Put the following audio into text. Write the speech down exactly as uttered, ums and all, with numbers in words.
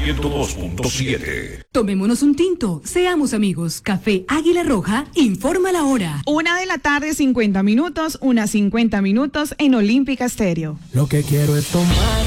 ciento dos punto siete. Tomémonos un tinto, seamos amigos. Café Águila Roja informa la hora. Una de la tarde, cincuenta minutos, una cincuenta minutos en Olímpica Estéreo. Lo que quiero es tomar